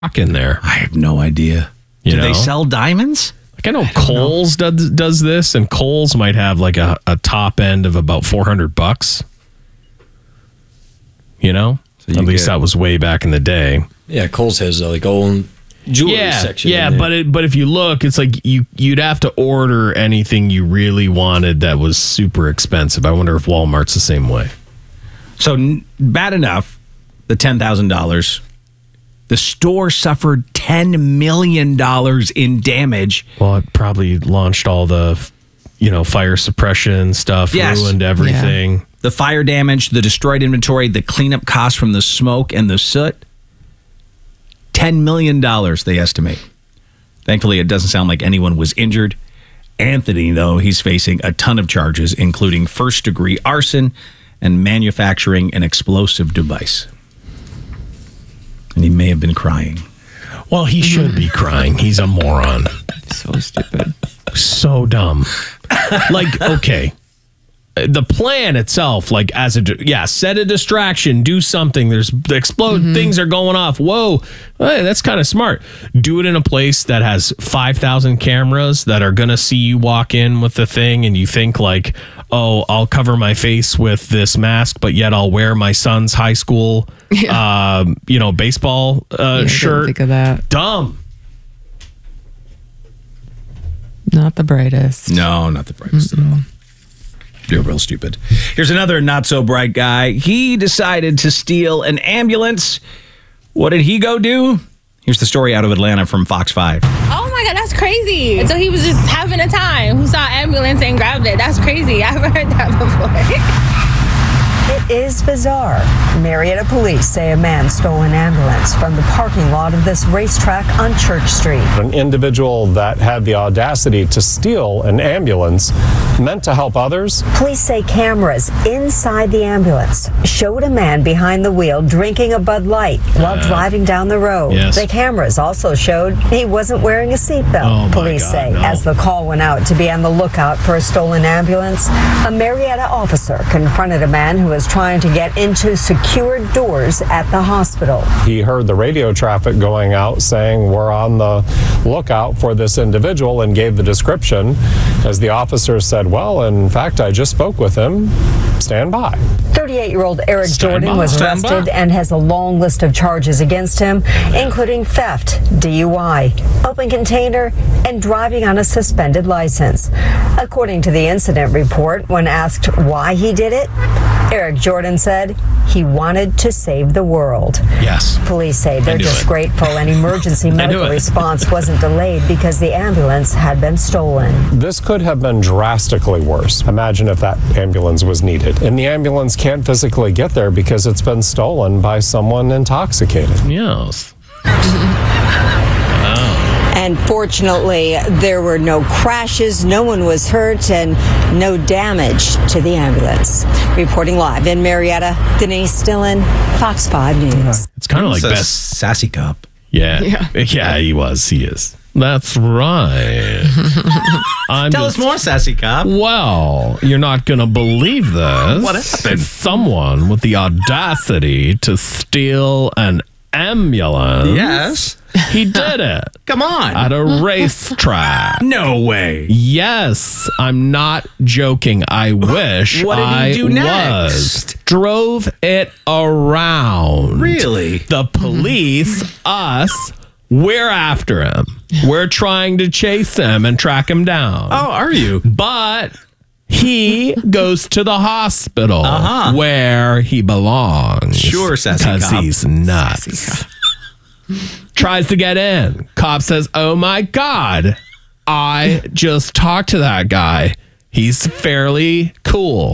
in there. I have no idea. Do they sell diamonds? Like I know Kohl's does this, and Kohl's might have like a top end of about $400. You know, So at least that was way back in the day. Yeah, Kohl's has like own jewelry section. Yeah, but if you look, it's like you'd have to order anything you really wanted that was super expensive. I wonder if Walmart's the same way. So bad enough, the $10,000. The store suffered $10 million in damage. Well, it probably launched all the, fire suppression stuff, Yes. ruined everything. Yeah. The fire damage, the destroyed inventory, the cleanup costs from the smoke and the soot. $10 million, they estimate. Thankfully, it doesn't sound like anyone was injured. Anthony, though, he's facing a ton of charges, including first-degree arson and manufacturing an explosive device. And he may have been crying. Well, he should be crying. He's a moron. So stupid. So dumb. Like, okay. The plan itself, like set a distraction, do something. There's things are going off. Whoa, hey, that's kind of smart. Do it in a place that has 5,000 cameras that are gonna see you walk in with the thing, and you think like, oh, I'll cover my face with this mask, but yet I'll wear my son's high school, baseball shirt. Think of that. Dumb. Not the brightest. No, not the brightest at all. You're real stupid. Here's another not so bright guy. He decided to steal an ambulance. What did he go do? Here's the story out of Atlanta from Fox 5. Oh my God, that's crazy. And so he was just having a time. Who saw an ambulance and grabbed it? That's crazy. I've heard that before. It is bizarre. Marietta police say a man stole an ambulance from the parking lot of this racetrack on Church Street. An individual that had the audacity to steal an ambulance meant to help others. Police say cameras inside the ambulance showed a man behind the wheel drinking a Bud Light while driving down the road. Yes. The cameras also showed he wasn't wearing a seatbelt. Oh my Police God, say no. as the call went out to be on the lookout for a stolen ambulance, a Marietta officer confronted a man who was trying to get into secured doors at the hospital. He heard the radio traffic going out saying we're on the lookout for this individual and gave the description. As the officer said, well, in fact, I just spoke with him. Stand by. 38-year-old Eric Jordan was arrested and has a long list of charges against him, including theft, DUI, open container, and driving on a suspended license. According to the incident report, when asked why he did it, Eric Jordan said he wanted to save the world. Yes. Police say they're just grateful an emergency medical it. response wasn't delayed because the ambulance had been stolen. This could have been drastically worse. Imagine if that ambulance was needed. And the ambulance can't physically get there because it's been stolen by someone intoxicated. Yes. And fortunately, there were no crashes, no one was hurt, and no damage to the ambulance. Reporting live in Marietta, Denise Dillon, Fox 5 News. It's kind of like It's a best. sassy cop. Yeah, he was. He is. That's right. Tell us more, sassy cop. Well, you're not going to believe this. What happened? Someone with the audacity to steal an ambulance. Yes. He did it. Come on. At a racetrack. No way. Yes, I'm not joking. I wish What did he I do next? was. Drove it around. Really? The police, us, we're after him. We're trying to chase him and track him down. Oh, are you? But he goes to the hospital where he belongs. Sure, sassy because cop. he's nuts. Tries to get in. Cop says, oh my God, I just talked to that guy. He's fairly cool.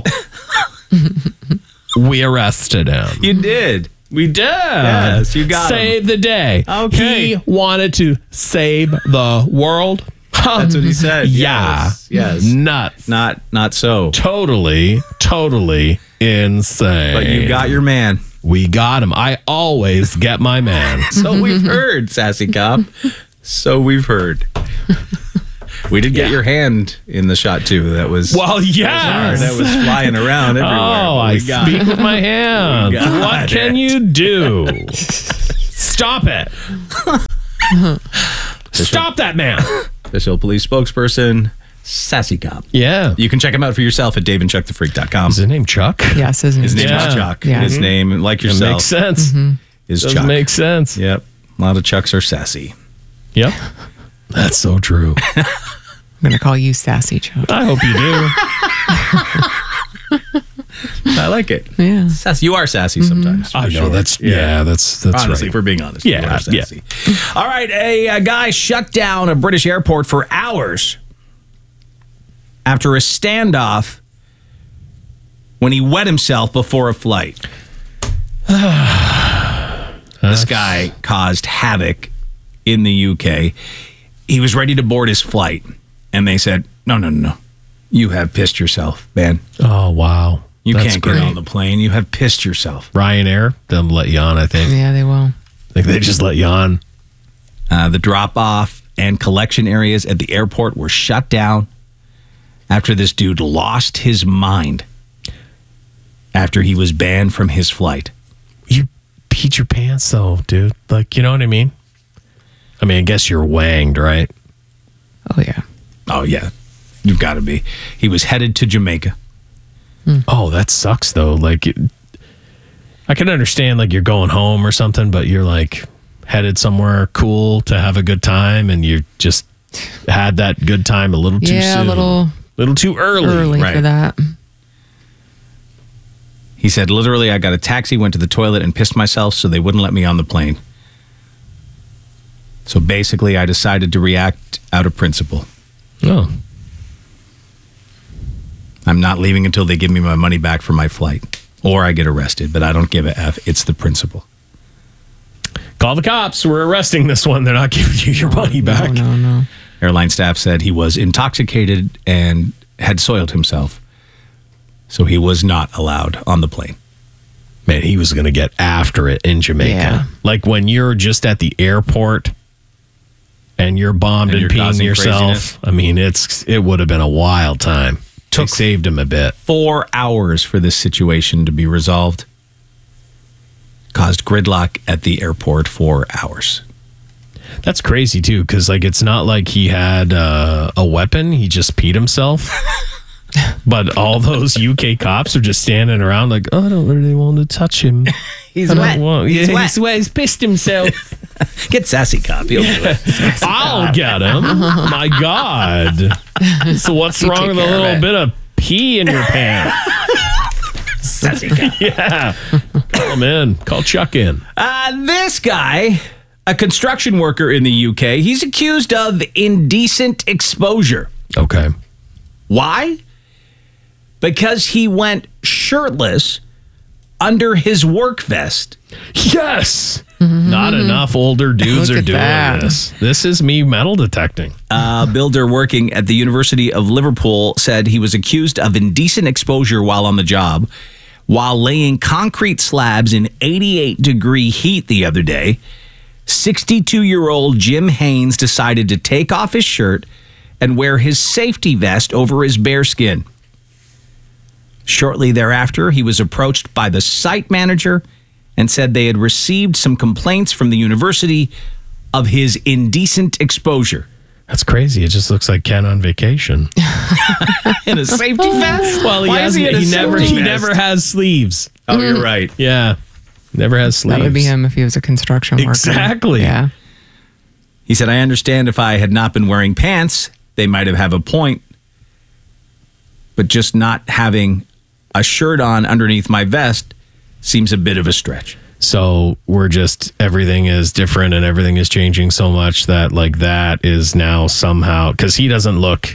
We arrested him. You did. We did. Yes, you got him. Save the day. Okay. He wanted to save the world. That's what he said. Yeah. Yes. Nuts. Not so. Totally insane. But you got your man. We got him. I always get my man. So we've heard, sassy cop. So we've heard. We did get your hand in the shot too. That was yes. that was flying around everywhere. Oh, I speak with my hands. What can you do? Stop it. Stop that man. Official police spokesperson, Sassy Cop. Yeah. You can check him out for yourself at daveandchuckthefreak.com. Is his name Chuck? Yes, his His name Yeah. is Chuck. Yeah. His name, like It yourself, makes sense. is Does Chuck. make sense. Yep. A lot of Chucks are sassy. Yep. That's so true. I'm going to call you Sassy Chuck. I hope you do. I like it. Yeah. Sassy. You are sassy sometimes. I for know sure. that's Honestly, right. if we're being honest. Yeah, you are sassy. All right. A guy shut down a British airport for hours after a standoff when he wet himself before a flight. This guy caused havoc in the UK. He was ready to board his flight, and they said, no. You have pissed yourself, man. Oh, wow. You That's can't great. get on the plane. You have pissed yourself. Ryanair, they'll let you on, I think. Yeah, they will. I think they just let you on. The drop-off and collection areas at the airport were shut down after this dude lost his mind after he was banned from his flight. You peed your pants, though, dude. Like, you know what I mean? I mean, I guess you're wanged, right? Oh, yeah. Oh, yeah. You've got to be. He was headed to Jamaica. Oh, that sucks, though. Like, I can understand, like, you're going home or something, but you're, like, headed somewhere cool to have a good time, and you just had that good time a little too soon. Yeah, a little too early. early right. for that. He said, literally, I got a taxi, went to the toilet, and pissed myself so they wouldn't let me on the plane. So basically, I decided to react out of principle. Oh, I'm not leaving until they give me my money back for my flight. Or I get arrested, but I don't give a F. It's the principle. call the cops. We're arresting this one. They're not giving you your money back. No. Airline staff said he was intoxicated and had soiled himself. So he was not allowed on the plane. Man, he was going to get after it in Jamaica. Yeah. Like when you're just at the airport and you're bombed And and, you're peeing causing yourself. craziness. I mean, it would have been a wild time. They saved him a bit. 4 hours for this situation to be resolved. Caused gridlock at the airport for hours. That's crazy too, because like it's not like he had a weapon. He just peed himself. But all those UK cops are just standing around like, oh, I don't really want to touch him. He's I don't wet. want- He's yeah, wet. He's wet. He's pissed himself. Get sassy cop. He'll do it. I'll get him. My God. So what's wrong with a care of little it. bit of pee in your pants? Sassy cop. Yeah. Call him in. Call Chuck in. This guy, a construction worker in the UK, he's accused of indecent exposure. Okay. Why? Because he went shirtless under his work vest. Yes. Not enough older dudes Look are at doing that. this. This is me metal detecting. A builder working at the University of Liverpool said he was accused of indecent exposure while on the job. While laying concrete slabs in 88-degree heat the other day, 62-year-old Jim Haynes decided to take off his shirt and wear his safety vest over his bare skin. Shortly thereafter, he was approached by the site manager and said they had received some complaints from the university of his indecent exposure. That's crazy. It just looks like Ken on vacation. In a safety vest? Well, Why is he in a he safety vest? never has sleeves. Oh, you're right. Yeah. Never has sleeves. That would be him if he was a construction worker. Exactly. Yeah. He said, I understand if I had not been wearing pants, they might have a point. But just not having a shirt on underneath my vest seems a bit of a stretch. So everything is different and everything is changing so much that like that is now somehow, because he doesn't look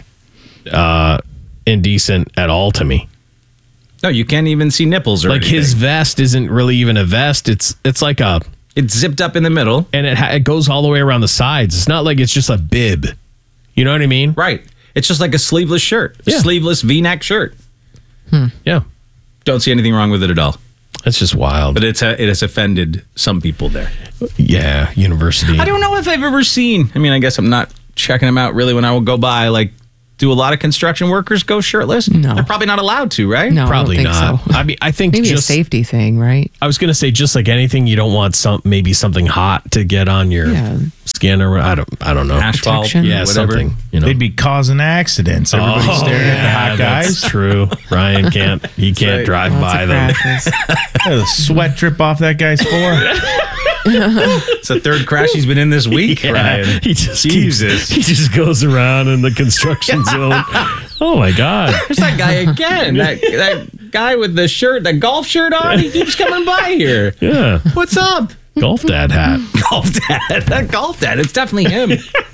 indecent at all to me. No, you can't even see nipples or Like his anything. vest isn't really even a vest. It's like It's zipped up in the middle. and it goes all the way around the sides. It's not like it's just a bib. You know what I mean? Right. It's just like a sleeveless shirt. A Yeah. sleeveless V-neck shirt. Yeah. Don't see anything wrong with it at all. It's just wild. But it has offended some people there. Yeah. University. I don't know if I've ever seen. I mean, I guess I'm not checking them out really when I will go by, like Do a lot of construction workers go shirtless? No. They're probably not allowed to, right? No, Probably I don't not. think so. I mean, I think Maybe just a safety thing, right? I was gonna say, just like anything, you don't want maybe something hot to get on your Yeah. skin, or I don't know, Asphalt, Protection. yeah, whatever. something. You know, They'd be causing accidents. Everybody's staring at the hot guys. That's true. Ryan can't. He can't right. drive Lots by of them. crashes. The sweat drip off that guy's floor. It's the third crash he's been in this week, Ryan. He just Jesus. he just goes around in the construction zone. Oh my God. There's that guy again. that guy with the shirt, that golf shirt on. He keeps coming by here. Yeah. What's up? Golf dad hat. Golf dad. That golf dad. It's definitely him.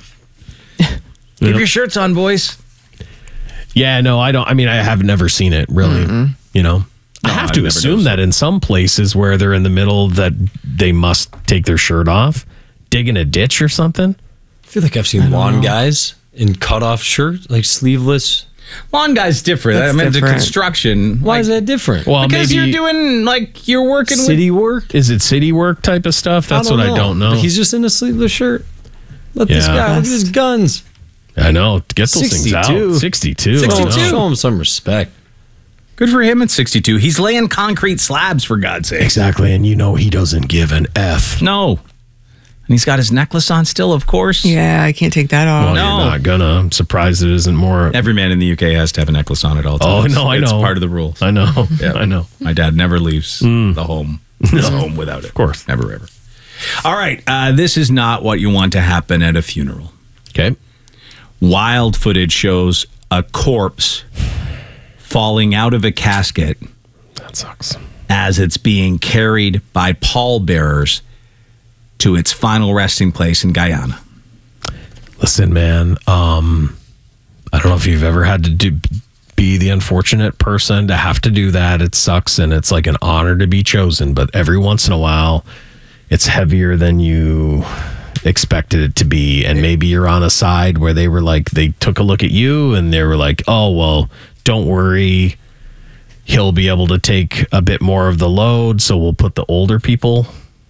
Keep your shirts on, boys. Yeah, no, I don't. I mean, I have never seen it really. You know, I have I've to never assume noticed that in some places where they're in the middle, that they must take their shirt off, dig in a ditch or something. I feel like I've seen lawn guys in cutoff shirt, like sleeveless. Lawn guy's different. That's I mean, the different. construction. Why is that different? Well, Because maybe you're doing, like, you're working City work? is it city work type of stuff? That's what I don't know. But he's just in a sleeveless shirt. Let this Yeah. guy, look at his guns. I know. Get those things out. 62. 62. 62. Show him some respect. Good for him at 62. He's laying concrete slabs, for God's sake. Exactly. And you know he doesn't give an F. No. And he's got his necklace on still, of course. Yeah, I can't take that Well, off. No. you're not gonna. I'm surprised it isn't more. Every man in the UK has to have a necklace on at all Oh, times. no, I know. It's part of the rules. I know. Yeah. I know. My dad never leaves the home. His home without it. Of course. Never, ever. All right. This is not what you want to happen at a funeral. Okay. Wild footage shows a corpse falling out of a casket That sucks. as it's being carried by pallbearers to its final resting place in Guyana. Listen, man. I don't know if you've ever had to be the unfortunate person to have to do that. It sucks, and it's like an honor to be chosen. But every once in a while, it's heavier than you expected it to be. And maybe you're on a side where they were like, they took a look at you and they were like, oh, well, don't worry. He'll be able to take a bit more of the load. So we'll put the older people.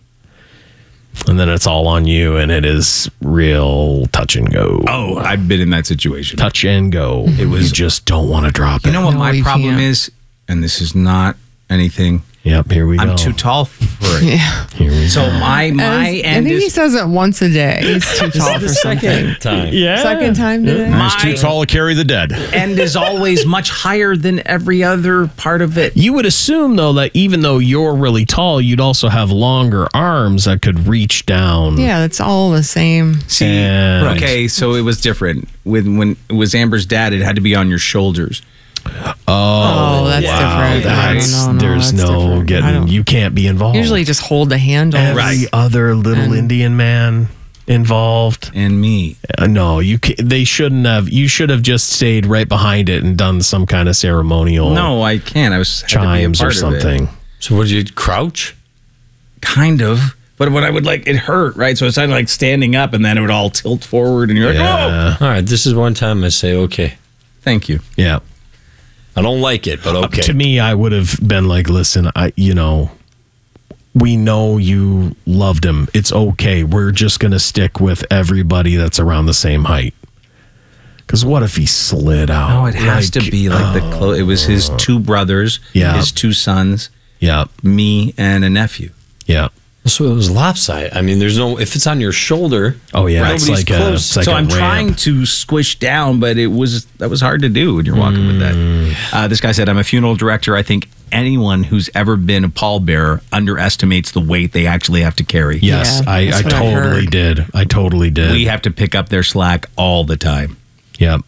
And then it's all on you, and it is real touch and go. Oh, I've been in that situation. Touch and go. It was, you just don't want to drop it. You know what No, my you problem can't. is? And this is not anything. Yep, here we go. I'm too tall for it. Yeah. Here we So go. my I end think he is says it once a day. He's too tall for something. Second time. Yeah. Second time today. my Too tall to carry the dead. end is always much higher than every other part of it. You would assume, though, that even though you're really tall, you'd also have longer arms that could reach down. Yeah, it's all the same. See, And- okay, so it was different. When it was Amber's dad, it had to be on your shoulders. Oh, that's different. That's, there's that's no different. I getting, don't- you can't be involved. Usually just hold the handle. Every other little Indian man involved. And me. No, they shouldn't have. You should have just stayed right behind it and done some kind of ceremonial No, I can't. I was had to be a chimes or part of it. something. So what did you crouch? Kind of. But when I would it hurt, right? So it's kind of like standing up and then it would all tilt forward and you're like, oh, Yeah. All right, this is one time I say, okay. thank you. Yeah. I don't like it, but okay. To me, I would have been like, listen, we know you loved him. It's okay. We're just going to stick with everybody that's around the same height. Because what if he slid out? No, it has to be like the close. It was his two brothers, Yeah. his two sons, Yeah. me, and a nephew. Yeah. So it was lopsided. I mean, there's no, if it's on your shoulder. Oh, yeah. It's nobody's like, close. it's like So a I'm ramp. trying to squish down, but that was hard to do when you're walking with that. This guy said, I'm a funeral director. I think anyone who's ever been a pallbearer underestimates the weight they actually have to carry. Yes, Yeah, I that's what I totally heard. did. I totally did. We have to pick up their slack all the time. Yep.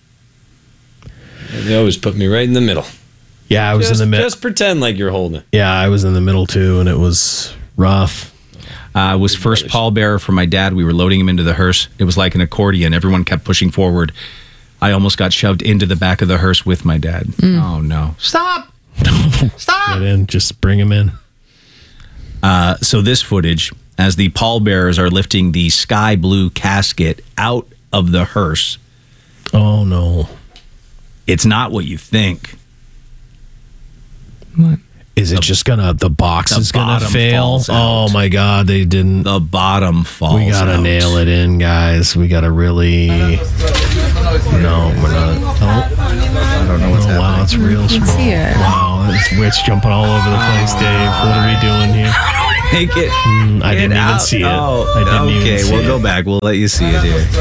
They always put me right in the middle. Yeah, I was Just, in the middle. just pretend like you're holding it. Yeah, I was in the middle too, and it was rough. Was first pallbearer for my dad. We were loading him into the hearse. It was like an accordion. Everyone kept pushing forward. I almost got shoved into the back of the hearse with my dad. Oh, no. Stop! Stop! Get in, just bring him in. So this footage, as the pallbearers are lifting the sky blue casket out of the hearse, Oh no. it's not what you think. What? Is it just the box is gonna bottom fail? falls out. Oh my God, they didn't. The bottom falls We gotta out. nail it in, guys. We gotta really. No, we're not. Oh, I don't know what's happening. wow, it's real can small. see it. Wow, it's jumping all over the place, Dave. What are we doing here? Make it. I didn't even out. see it. Oh, I didn't even okay, see we'll it. go back. We'll let you see it here.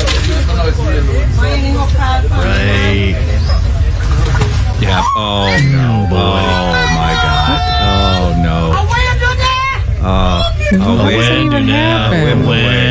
Right. Yeah. Oh no. boy. Oh my God. Oh no. Oh, wait. doesn't even happen.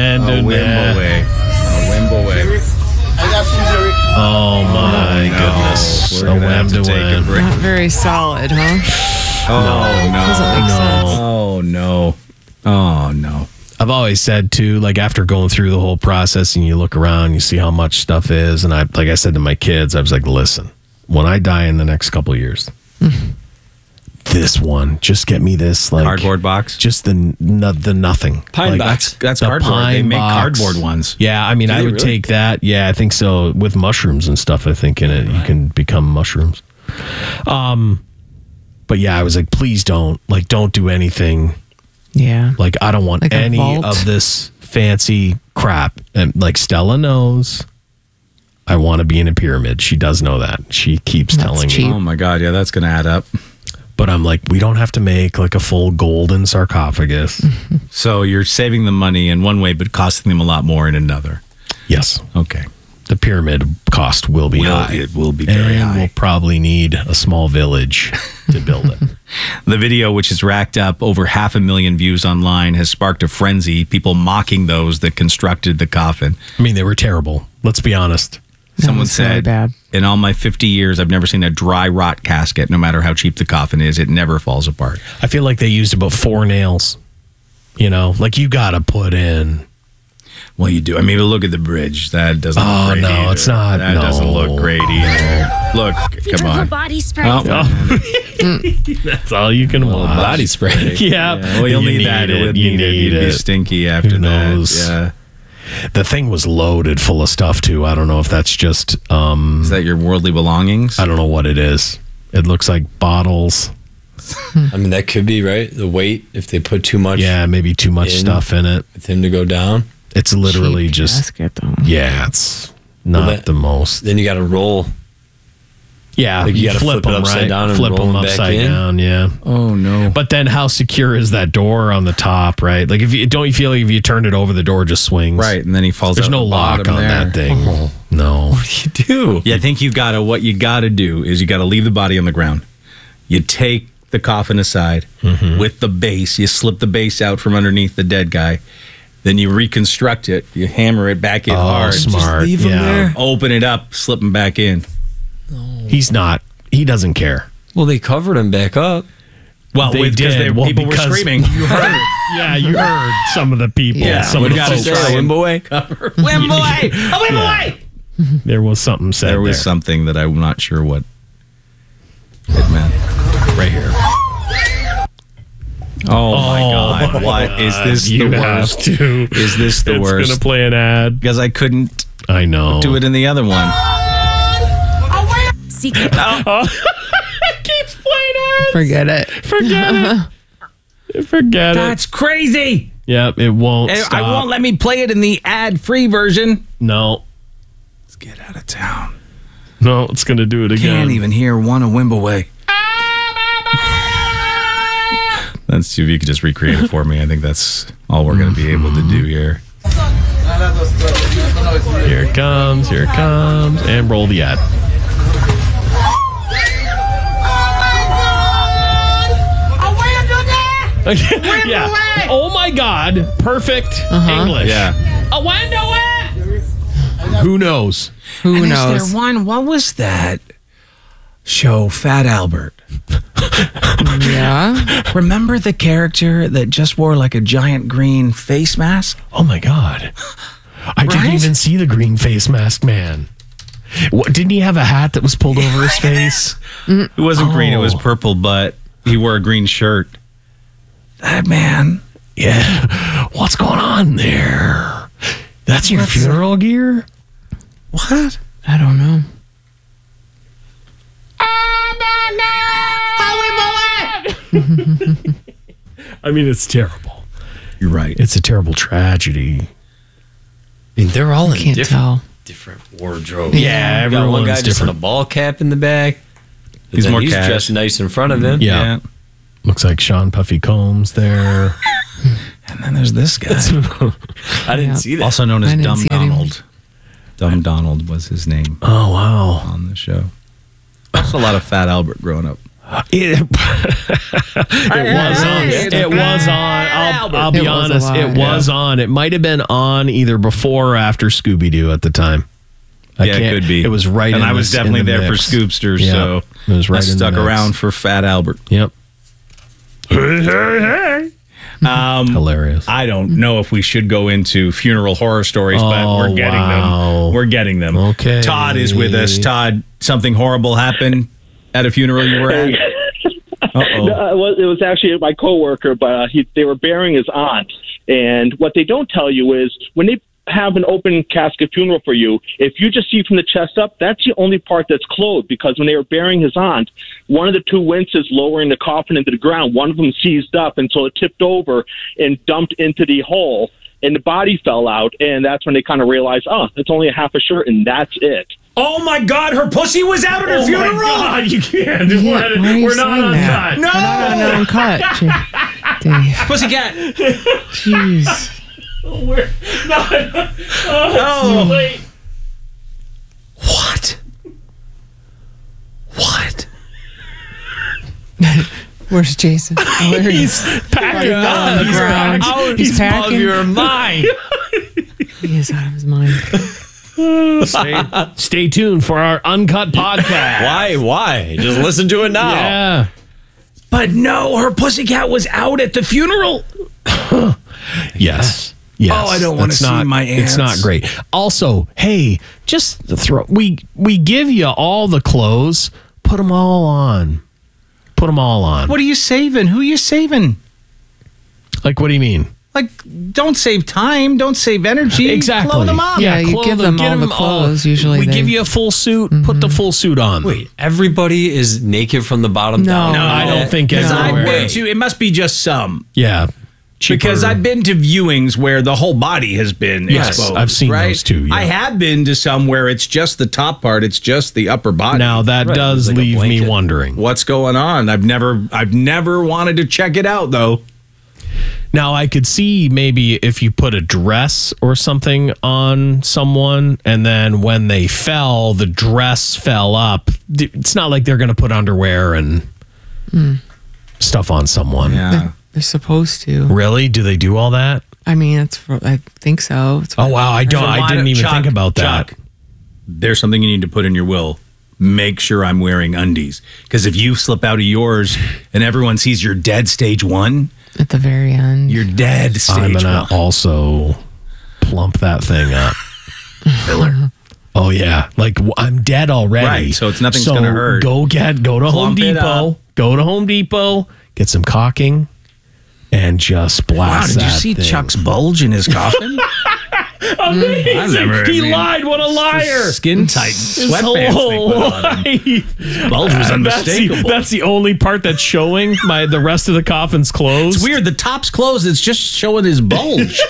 Oh my goodness. We're A gonna have wham to to take a win. break. Not very solid, huh? Oh no. Doesn't make sense. Oh no. Oh no. I've always said too, like after going through the whole process and you look around, you see how much stuff is. And like I said to my kids, I was like, listen, when I die in the next couple of years, this one, just get me this like Cardboard box. just the nothing. Pine Like, box. That's the cardboard. They pine make box. cardboard ones. Yeah, I mean, I they would really? take that. Yeah, I think so. With mushrooms and stuff, I think in it you can become mushrooms. But yeah, I was like, please don't do anything. Yeah. Like, I don't want Like a any vault? of this fancy crap. And like Stella knows, I want to be in a pyramid. She does know that. She keeps That's telling cheap. me. Oh my God. Yeah, that's gonna add up. But I'm like, we don't have to make like a full golden sarcophagus. So you're saving them money in one way, but costing them a lot more in another. Yes, Okay. the pyramid cost will be high. It will be very and high. we'll probably need a small village to build it. The video, which has racked up over 500,000 views online, has sparked a frenzy. People mocking those that constructed the coffin. I mean, they were terrible. Let's be honest. Someone was really said, bad. in all my 50 years, I've never seen a dry rot casket. No matter how cheap the coffin is, it never falls apart. I feel like they used about 4 nails. You know, like you got to put in. Well, you do. I mean, look at the bridge. That doesn't look great no, either. it's not. That No. doesn't look great either. Look, come on. body spray. That's all you can watch. Body spray. Yeah. Well, you'll You need that. it. You'll You need it. need You'd be it. stinky after Who that. knows? Yeah. The thing was loaded full of stuff too. I don't know if that's just Is that your worldly belongings? I don't know what it is. It looks like bottles. I mean, that could be right. The weight, if they put too much Yeah, maybe too much In. stuff in it. with him to go down, It's literally Cheap just casket, though. yeah, it's not that- the most. then you got to roll. Yeah, Like, you gotta flip it them upside down and flip roll them them back upside in. down. Yeah, Oh, no. but then how secure is that door on the top? Right, like if you don't you feel like if you turn it over, the door just swings. Right, and then he falls There's out no the lock bottom on there. that thing. No. You do. Yeah, I think what you gotta do is you gotta leave the body on the ground. You take the coffin aside with the base. You slip the base out from underneath the dead guy. Then you reconstruct it. You hammer it back in hard. smart. leave 'em yeah. there. Open it up, slip him back in. He's not. He doesn't care. Well, they covered him back up. Well, They because did. Well, people were because screaming. You heard. Yeah, you heard some of the people. Yeah. Some What of the did you folks. say? Wimboe? Wimboe! A Wimboe! There was something said There was something that I'm not sure what it meant. right here. Oh my God! What is this? You the have worst? to. Is this the It's worst? gonna play an ad. Because I couldn't I know. do it in the other one. Secret. Keeps playing ads. Forget it. Forget it. Forget That's crazy. it. Yep, it won't. I Stop. won't let me play it in the ad-free version. No, Let's get out of town. no, it's gonna do it again. Can't even hear one a Wimbleway. Let's see if you could just recreate it for me. I think that's all we're going to be able to do here. Here it comes. Here it comes. And roll the ad. Yeah. Oh my God. Perfect English. Yeah. A window. Who knows? Who And knows? is there one? What was that show? Fat Albert. Yeah. Remember the character that just wore like a giant green face mask? Oh my God. I didn't Right? even see the green face mask man. What, didn't he have a hat that was pulled over his face? It wasn't green, it was Oh. purple, but he wore a green shirt. That man. Yeah. What's going on there? That's your funeral gear? What? I don't know. I mean, it's terrible. You're right. It's a terrible tragedy. I mean, they're all in Can't different wardrobes. Yeah, You got one everyone's guy just in a different. ball cap in the back. He's more He's cash. dressed nice in front of him. Yeah. Looks like Sean Puffy Combs there. And then there's this guy. I didn't see that. Also known I as didn't Dumb see it either. Donald. Dumb Donald was his name Oh, wow. on the show. Also a lot of Fat Albert growing up. It was on. I'll be It was a honest. lot, It was on. It might have been on either before or after Scooby-Doo at the time. Yeah, it could be. It was right And in I was this- in definitely the there for mix. Scoopsters, Yeah, so it was right I in the stuck mix. around for Fat Albert. Yep. Hilarious. I don't know if we should go into funeral horror stories, but Oh, we're getting wow. them. We're getting them. Okay. Todd is with us. Todd, something horrible happened at a funeral you were at? Uh-oh. It was actually my coworker, but they were burying his aunt. And what they don't tell you is when they have an open casket funeral for you, if you just see from the chest up, that's the only part that's closed, because when they were burying his aunt, one of the two winches lowering the coffin into the ground, one of them seized up, and so it tipped over and dumped into the hole, and the body fell out, and that's when they kind of realized, oh, it's only a half a shirt, and that's it. Oh my God, her pussy was out at her funeral? Oh, my God, you can't. Why are you We're not saying on that? cut. No! We're not on cut. Dave. Pussycat. Jeez. We're not. Oh. Wait. What? What? Where's Jason? Where He's packing on the ground. He's packing. your mind. He is out of his mind. Stay tuned for our uncut podcast. Why? Just listen to it now. Yeah. But no, her pussycat was out at the funeral. Yes. Yes. Oh, I don't wanna That's see not- my It's not ants. great. Also, hey, just throw. We give you all the clothes. Put them all on. Put them all on. What are you saving? Who are you saving? Like, what do you mean? Like, don't save time. Don't save energy. Exactly. Clothe them up. Yeah, you clothe give them get all the clothes, usually we they- give you a full suit. Put the full suit on. Wait, everybody is naked from the bottom down? No, I don't think Because I've everywhere. been to, it must be just some. Yeah. Because Cheaper. I've been to viewings where the whole body has been Yes, exposed. I've seen right? those too, yeah. I have been to some where it's just the top part, it's just the upper body. Now that Right, does it's like a leave me blanket. wondering. What's going on? I've never wanted to check it out though. Now I could see maybe if you put a dress or something on someone, and then when they fell, the dress fell up. It's not like they're going to put underwear and stuff on someone. Yeah. They're supposed to. Really? Do they do all that? I mean, I think so. It's Oh wow, I don't. So I why didn't don't- even Chuck, think about that. Chuck, there's something you need to put in your will. Make sure I'm wearing undies. Because if you slip out of yours and everyone sees you're dead stage 1, at the very end. you're dead I'm stage gonna 1. also plump that thing up. Filler. Oh yeah, like I'm dead already. Right, so it's nothing's gonna hurt. Go to Home Plump it Depot. up. Go to Home Depot. Get some caulking, and just Wow, blast did you that see thing. Chuck's bulge in his coffin? I've never- He I mean, lied. What a liar! Skin tight His sweatpants whole they put on him. life. Bulge was unmistakable. That's the only part that's showing. The rest of the coffin's closed. It's weird. The top's closed. It's just showing his bulge.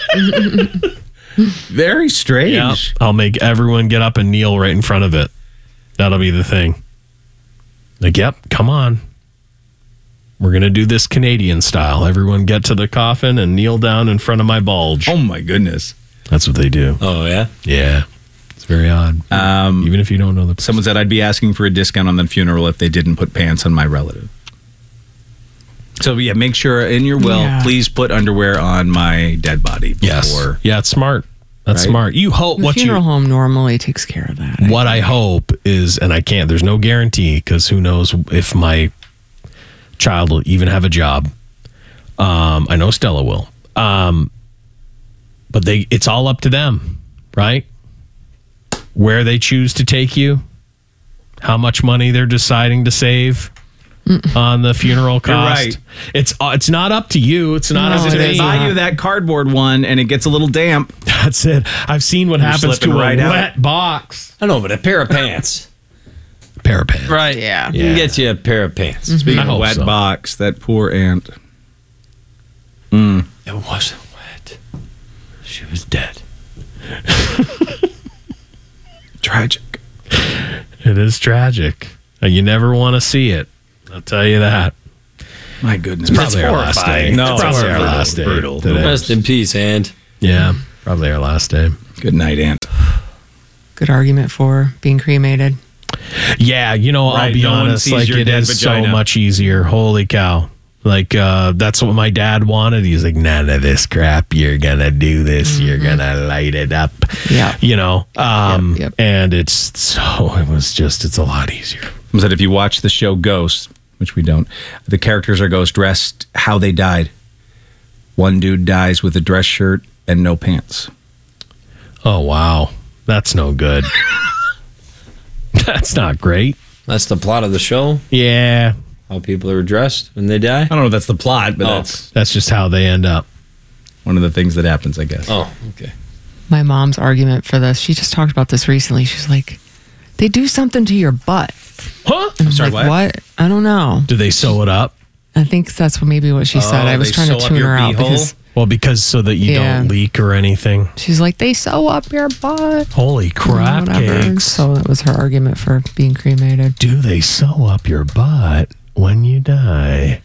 Very strange. Yeah, I'll make everyone get up and kneel right in front of it. That'll be the thing. Like, yep, come on. We're going to do this Canadian style. Everyone get to the coffin and kneel down in front of my bulge. Oh my goodness. That's what they do. Oh, yeah? Yeah. It's very odd. Even if you don't know the person. Someone said I'd be asking for a discount on the funeral if they didn't put pants on my relative. So yeah, make sure in your will, Yeah. please put underwear on my dead body. Yes. Before. Yeah, it's smart. That's Right? smart. You hope The what funeral you home normally takes care of that. what I hope is, and I can't, there's no guarantee because who knows if my child will even have a job. I know Stella will. But it's all up to them, right? Where they choose to take you, how much money they're deciding to save on the funeral cost. right. It's not up to you. It's not No, up If to they me. buy you that cardboard one and it gets a little damp, That's it. I've seen what happens to slipping a right out. wet box. I know, but a pair of pants. pair of pants. Right. Yeah. You can get you a pair of pants. Speaking I of hope wet so. box, that poor aunt. It wasn't wet. She was dead. Tragic. It is tragic. You never want to see it. I'll tell you that. My goodness. Probably our last day. No, It's probably it's our last day. brutal. today. Rest in peace, and Yeah, probably our last day. Good night, aunt. Good argument for being cremated. Yeah, I'll Right, be no one honest. sees Like your it dead is so vagina. much easier. Holy cow! Like that's what my dad wanted. He's like, none of this crap. You're gonna do this. You're gonna light it up. Yeah. And it's a lot easier. Was that if you watch the show Ghost, which we don't, the characters are ghost dressed how they died. One dude dies with a dress shirt and no pants. Oh wow, that's no good. That's not great. that's the plot of the show. Yeah, How people are dressed when they die. I don't know if that's the plot, but Oh. that's just how they end up. one of the things that happens, I guess. Oh, okay. My mom's argument for this, she just talked about this recently. She's like, they do something to your butt. Huh? And I'm sorry, like, what? I don't know. Do they sew it up? I think that's maybe what she said. I was they trying to sew up tune your her out beehole? because Well, because so that you Yeah. don't leak or anything. she's like, they sew up your butt. Holy crap Whatever. cakes. So that was her argument for being cremated. Do they sew up your butt when you die?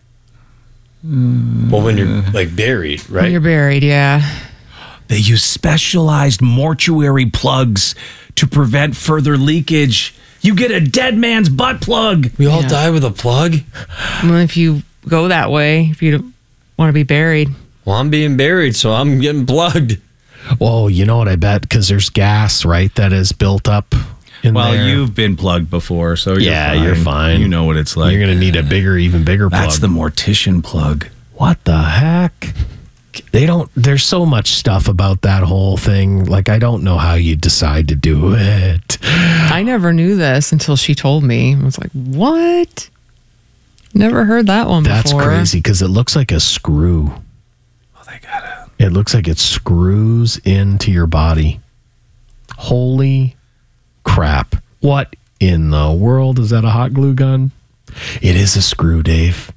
Well, when you're like buried, When right? you're buried, yeah. They use specialized mortuary plugs to prevent further leakage. You get a dead man's butt plug. We all Yeah. die with a plug. Well, if you go that way, if you don't want to be buried, Well, I'm being buried, so I'm getting plugged. Well, you know what I bet? Because there's gas, right, that is built up in Well, there. you've been plugged before, so you're fine. You know what it's like. You're going to need a even bigger plug. That's the mortician plug. What the heck? There's so much stuff about that whole thing. Like, I don't know how you decide to do it. I never knew this until she told me. I was like, what? Never heard that one That's before. crazy because it looks like a screw. Oh, they got it. It looks like it screws into your body. Holy crap. What in the world? Is that a hot glue gun? It is a screw, Dave.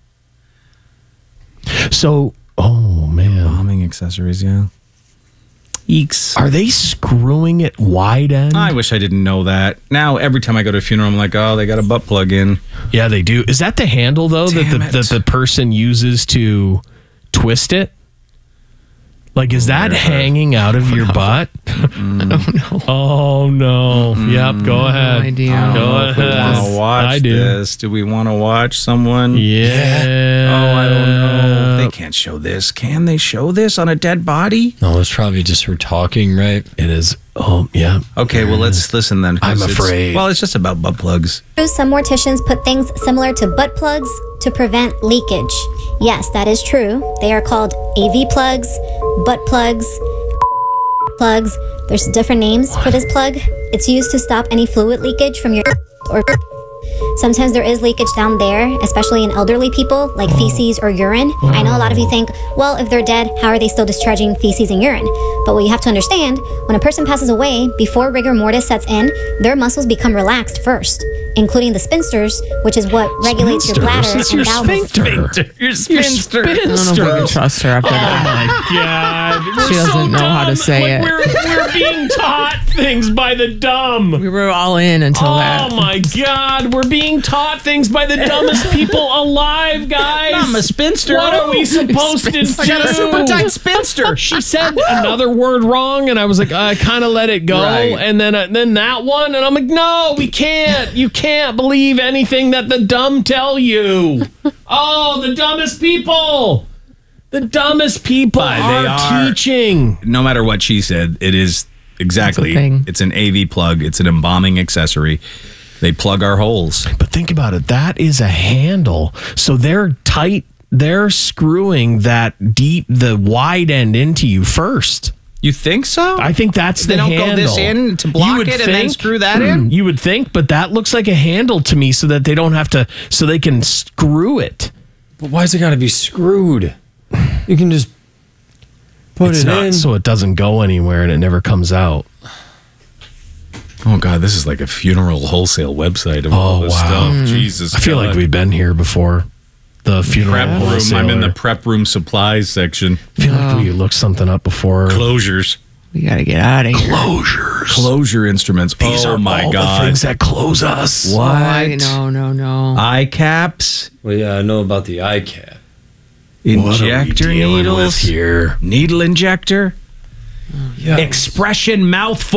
So, oh man. Bombing accessories, yeah. Eeks. Are they screwing it wide end? I wish I didn't know that. Now, every time I go to a funeral, I'm like, oh, they got a butt plug in. Yeah, they do. Is that the handle, though, Damn that it. the person uses to twist it? Like, is that hanging out of your butt? I don't know. Oh, no. Yep, go ahead. No idea. Go I don't know if we ahead. want to watch I do. this. Do we want to watch someone? Yeah. Oh, I don't know. They can't show this. Can they show this on a dead body? No, it's probably just her talking, right? It is. Oh, yeah. Okay, well, let's listen then. 'cause I'm it's- afraid. Well, it's just about butt plugs. Some morticians put things similar to butt plugs to prevent leakage. Yes, that is true. They are called AV plugs, butt plugs, plugs. There's different names for this plug. It's used to stop any fluid leakage from your or sometimes there is leakage down there, especially in elderly people, like feces or urine. I know a lot of you think, well, if they're dead, how are they still discharging feces and urine? But what you have to understand, when a person passes away, before rigor mortis sets in, their muscles become relaxed first, including the sphincters, which is what regulates your bladder It's and your bowel. sphincter. Your sphincter. I don't know if we can trust her after that. Oh, my God. She doesn't know how to say it. We're being taught things by the dumb. We were all in until that. Oh, my God. We're being taught things by the dumbest people alive, guys. I'm a spinster. What are we supposed to do? I got a super tight spinster. She said another word wrong, and I was like, I kind of let it go. Right. And then that one, and I'm like, no, we can't. You can't believe anything that the dumb tell you. Oh, the dumbest people. The dumbest people They are are. teaching. No matter what she said, it is exactly. It's a thing. It's an AV plug. It's an embalming accessory. They plug our holes. But think about it. That is a handle. So they're tight. They're screwing the wide end into you first. You think so? I think that's They the don't handle. go this in to block You would it and then screw that in? You would think, but that looks like a handle to me so that they don't have to, so they can screw it. But why's it got to be screwed? You can just put It's it not in. so it doesn't go anywhere and it never comes out. Oh God, this is like a funeral wholesale website of all this stuff. Jesus, I feel like we've been here before. The funeral prep room. wholesaler. I'm in the prep room supplies section. I feel like we looked something up before. Closures. We got to get out of here. Closures. Closure instruments. These oh are my all God. the things that close us. What? No. Eye caps. Well, yeah, I know about the eye cap. Injector needles here. Needle injector. Yeah. Expression mouth